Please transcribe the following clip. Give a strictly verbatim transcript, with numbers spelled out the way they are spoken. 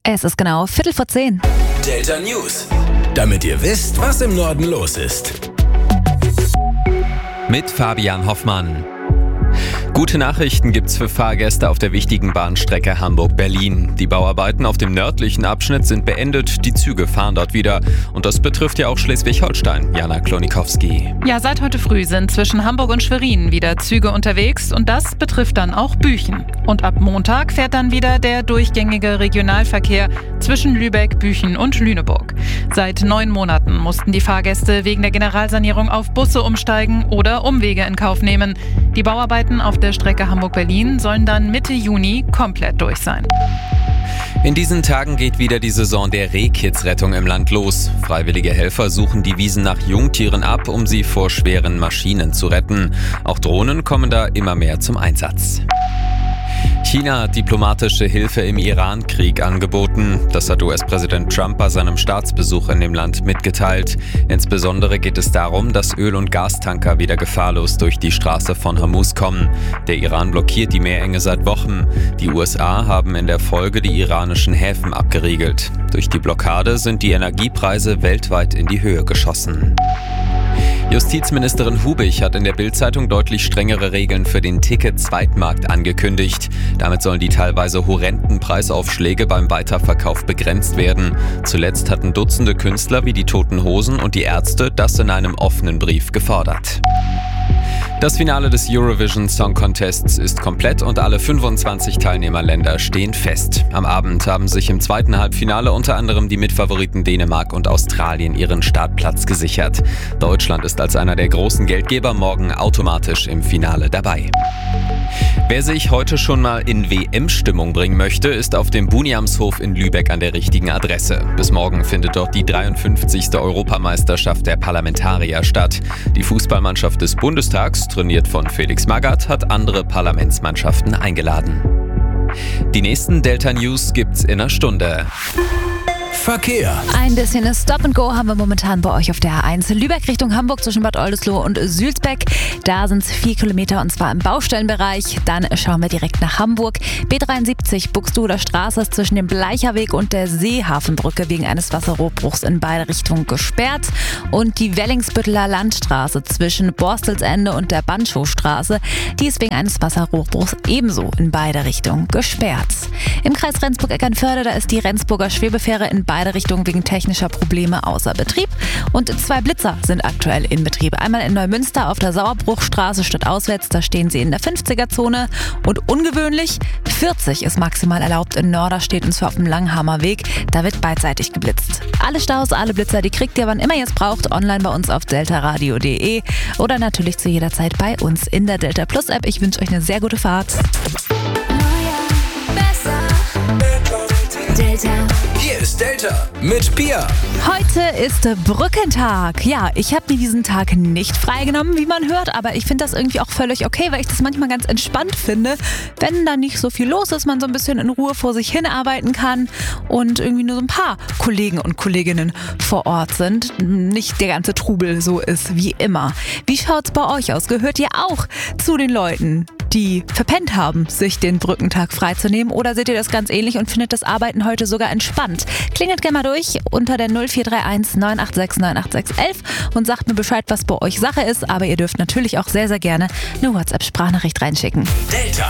Es ist genau Viertel vor zehn. Delta News. Damit ihr wisst, was im Norden los ist. Mit Fabian Hoffmann. Gute Nachrichten gibt's für Fahrgäste auf der wichtigen Bahnstrecke Hamburg-Berlin. Die Bauarbeiten auf dem nördlichen Abschnitt sind beendet, die Züge fahren dort wieder. Und das betrifft ja auch Schleswig-Holstein. Jana Klonikowski. Ja, seit heute früh sind zwischen Hamburg und Schwerin wieder Züge unterwegs und das betrifft dann auch Büchen. Und ab Montag fährt dann wieder der durchgängige Regionalverkehr zwischen Lübeck, Büchen und Lüneburg. Seit neun Monaten mussten die Fahrgäste wegen der Generalsanierung auf Busse umsteigen oder Umwege in Kauf nehmen. Die Bauarbeiten auf der Strecke Hamburg-Berlin sollen dann Mitte Juni komplett durch sein. In diesen Tagen geht wieder die Saison der Rehkitzrettung im Land los. Freiwillige Helfer suchen die Wiesen nach Jungtieren ab, um sie vor schweren Maschinen zu retten. Auch Drohnen kommen da immer mehr zum Einsatz. China hat diplomatische Hilfe im Iran-Krieg angeboten. Das hat U S-Präsident Trump bei seinem Staatsbesuch in dem Land mitgeteilt. Insbesondere geht es darum, dass Öl- und Gastanker wieder gefahrlos durch die Straße von Hormuz kommen. Der Iran blockiert die Meerenge seit Wochen. Die U S A haben in der Folge die iranischen Häfen abgeriegelt. Durch die Blockade sind die Energiepreise weltweit in die Höhe geschossen. Justizministerin Hubich hat in der Bild-Zeitung deutlich strengere Regeln für den Ticket-Zweitmarkt angekündigt. Damit sollen die teilweise horrenden Preisaufschläge beim Weiterverkauf begrenzt werden. Zuletzt hatten Dutzende Künstler wie die Toten Hosen und die Ärzte das in einem offenen Brief gefordert. Das Finale des Eurovision Song Contests ist komplett und alle fünfundzwanzig Teilnehmerländer stehen fest. Am Abend haben sich im zweiten Halbfinale unter anderem die Mitfavoriten Dänemark und Australien ihren Startplatz gesichert. Deutschland ist als einer der großen Geldgeber morgen automatisch im Finale dabei. Wer sich heute schon mal in W M-Stimmung bringen möchte, ist auf dem Buniamshof in Lübeck an der richtigen Adresse. Bis morgen findet dort die dreiundfünfzigste Europameisterschaft der Parlamentarier statt. Die Fußballmannschaft des Bundestags, trainiert von Felix Magath, hat andere Parlamentsmannschaften eingeladen. Die nächsten Delta News gibt's in einer Stunde. Verkehr. Ein bisschen Stop and Go haben wir momentan bei euch auf der A eins. Lübeck Richtung Hamburg zwischen Bad Oldesloe und Sülzbeck. Da sind es vier Kilometer und zwar im Baustellenbereich. Dann schauen wir direkt nach Hamburg. B dreiundsiebzig Buxtehuder Straße ist zwischen dem Bleicherweg und der Seehafenbrücke wegen eines Wasserrohrbruchs in beide Richtungen gesperrt. Und die Wellingsbütteler Landstraße zwischen Borstelsende und der Banschowstraße, die ist wegen eines Wasserrohrbruchs ebenso in beide Richtungen gesperrt. Im Kreis Rendsburg-Eckernförde, da ist die Rendsburger Schwebefähre in beide Richtungen wegen technischer Probleme außer Betrieb. Und zwei Blitzer sind aktuell in Betrieb. Einmal in Neumünster auf der Sauerbruchstraße stadtauswärts, da stehen sie in der fünfziger-Zone. Und ungewöhnlich, vierzig ist maximal erlaubt in Norderstedt und zwar auf dem Langhammerweg. Da wird beidseitig geblitzt. Alle Staus, alle Blitzer, die kriegt ihr, wann immer ihr es braucht, online bei uns auf deltaradio punkt de oder natürlich zu jeder Zeit bei uns in der Delta Plus App. Ich wünsche euch eine sehr gute Fahrt. Delta. Hier ist Delta mit Pia. Heute ist Brückentag. Ja, ich habe mir diesen Tag nicht freigenommen, wie man hört, aber ich finde das irgendwie auch völlig okay, weil ich das manchmal ganz entspannt finde, wenn da nicht so viel los ist, man so ein bisschen in Ruhe vor sich hin arbeiten kann und irgendwie nur so ein paar Kollegen und Kolleginnen vor Ort sind. Nicht der ganze Trubel so ist wie immer. Wie schaut's bei euch aus? Gehört ihr auch zu den Leuten, die verpennt haben, sich den Brückentag freizunehmen? Oder seht ihr das ganz ähnlich und findet das Arbeiten heute sogar entspannt? Klingelt gerne mal durch unter der null vier drei eins neun acht sechs neun acht sechs eins eins und sagt mir Bescheid, was bei euch Sache ist. Aber ihr dürft natürlich auch sehr, sehr gerne eine WhatsApp-Sprachnachricht reinschicken. Delta.